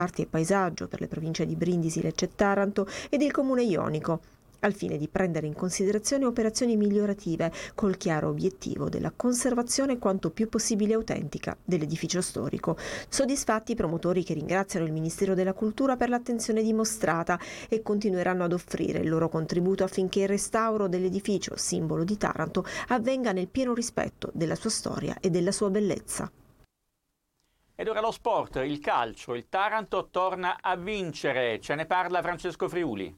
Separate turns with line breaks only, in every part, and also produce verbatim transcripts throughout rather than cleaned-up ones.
Arti e Paesaggio per le province di Brindisi, Lecce e Taranto ed il Comune Ionico, al fine di prendere in considerazione operazioni migliorative col chiaro obiettivo della conservazione quanto più possibile autentica dell'edificio storico. Soddisfatti i promotori, che ringraziano il Ministero della Cultura per l'attenzione dimostrata e continueranno ad offrire il loro contributo affinché il restauro dell'edificio, simbolo di Taranto, avvenga nel pieno rispetto della sua storia e della sua bellezza.
Ed ora lo sport, il calcio. Il Taranto torna a vincere. Ce ne parla Francesco Friuli.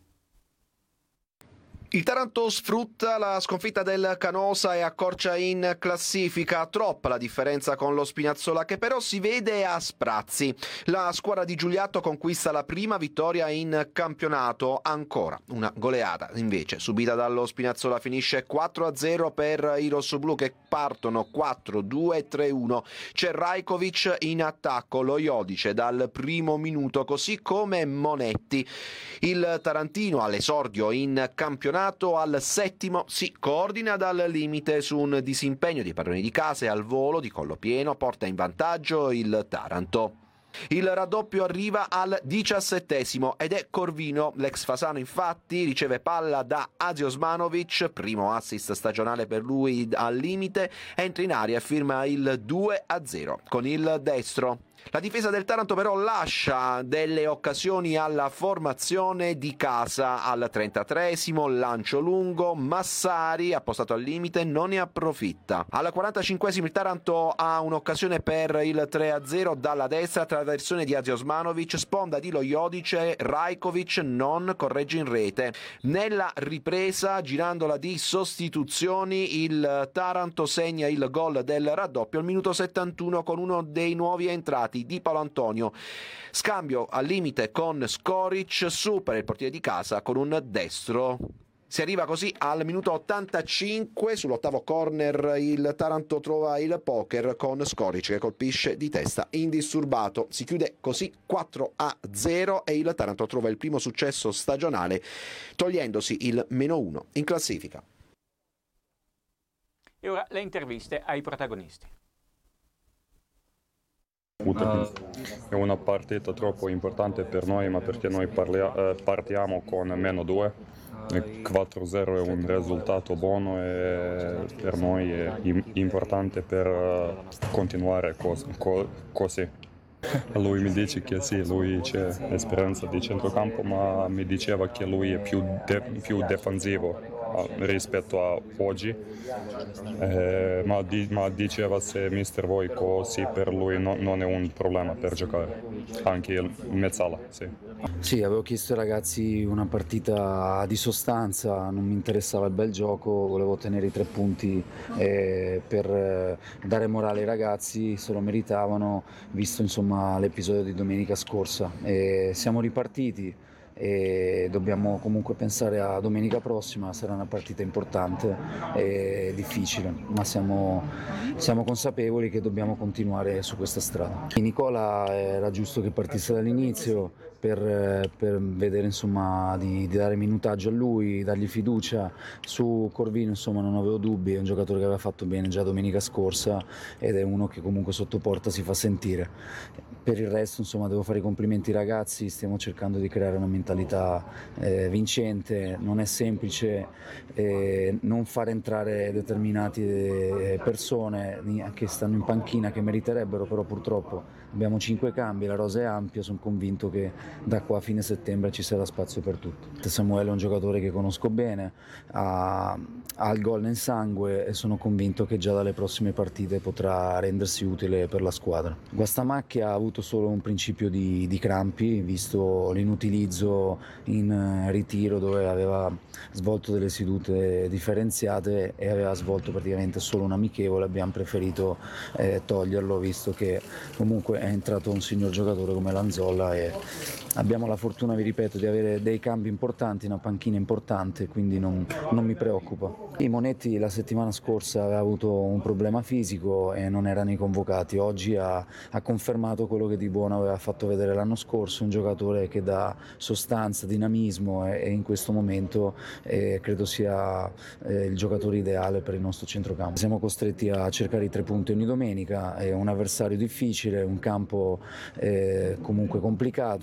Il Taranto sfrutta la sconfitta del Canosa e accorcia in classifica. Troppa la differenza con lo Spinazzola, che però si vede a sprazzi. La squadra di Giuliatto conquista la prima vittoria in campionato. Ancora una goleata invece subita dallo Spinazzola. Finisce quattro a zero per i rossoblù, che partono quattro due tre uno. C'è Rajkovic in attacco, lo Iodice dal primo minuto, così come Monetti. Il tarantino all'esordio in campionato al settimo si coordina dal limite su un disimpegno di padroni di casa e al volo di collo pieno porta in vantaggio il Taranto. Il raddoppio arriva al diciassettesimo ed è Corvino. L'ex Fasano infatti riceve palla da Azi Osmanovic, primo assist stagionale per lui al limite, entra in aria e firma il due a zero con il destro. La difesa del Taranto però lascia delle occasioni alla formazione di casa. Al trentatreesimo lancio lungo, Massari appostato al limite non ne approfitta. Al quarantacinquesimo il Taranto ha un'occasione per il tre a zero dalla destra, traversione di Azi Osmanovic, sponda di Lo Iodice, Rajkovic non corregge in rete. Nella ripresa, girandola di sostituzioni, il Taranto segna il gol del raddoppio al minuto settantuno con uno dei nuovi entrati di Paolo Antonio. Scambio al limite con Skoric, supera il portiere di casa con un destro. Si arriva così al minuto ottantacinque, sull'ottavo corner il Taranto trova il poker con Skoric che colpisce di testa indisturbato. Si chiude così quattro a zero e il Taranto trova il primo successo stagionale, togliendosi il meno uno in classifica.
E ora le interviste ai protagonisti.
È una partita troppo importante per noi, ma perché noi parlia- eh, partiamo con meno due. quattro a zero è un risultato buono e per noi è im- importante per uh, continuare cos- co- così. Lui mi dice che sì, lui c'è esperienza di centrocampo, ma mi diceva che lui è più, de- più difensivo rispetto a oggi, eh, ma, di- ma diceva se mister voi così per lui no- non è un problema per giocare, anche il Mezzala, sì.
Sì, avevo chiesto ai ragazzi una partita di sostanza, non mi interessava il bel gioco, volevo ottenere i tre punti eh, per eh, dare morale ai ragazzi, se lo meritavano, visto insomma l'episodio di domenica scorsa. E siamo ripartiti e dobbiamo comunque pensare a domenica prossima, sarà una partita importante e difficile, ma siamo, siamo consapevoli che dobbiamo continuare su questa strada. Nicola era giusto che partisse dall'inizio per, per vedere insomma di, di dare minutaggio a lui, dargli fiducia. Su Corvino insomma non avevo dubbi, è un giocatore che aveva fatto bene già domenica scorsa ed è uno che comunque sotto porta si fa sentire. Per il resto insomma devo fare i complimenti ai ragazzi, stiamo cercando di creare una mentalità eh, vincente, non è semplice eh, non far entrare determinate persone che stanno in panchina che meriterebbero, però purtroppo abbiamo cinque cambi, la rosa è ampia, sono convinto che da qua a fine settembre ci sarà spazio per tutti. Samuele è un giocatore che conosco bene, ha, ha il gol nel sangue e sono convinto che già dalle prossime partite potrà rendersi utile per la squadra. Guastamacchia ha avuto solo un principio di, di crampi, visto l'inutilizzo in ritiro dove aveva svolto delle sedute differenziate e aveva svolto praticamente solo un amichevole. Abbiamo preferito eh, toglierlo, visto che comunque è entrato un signor giocatore come Lanzolla e abbiamo la fortuna, vi ripeto, di avere dei cambi importanti, una panchina importante, quindi non, non mi preoccupa. I Monetti la settimana scorsa aveva avuto un problema fisico e non era nei convocati, oggi ha, ha confermato quello che di buono aveva fatto vedere l'anno scorso, un giocatore che dà sostanza costanza, dinamismo e, e in questo momento eh, credo sia eh, il giocatore ideale per il nostro centrocampo. Siamo costretti a cercare i tre punti ogni domenica, è un avversario difficile, un campo eh, comunque complicato.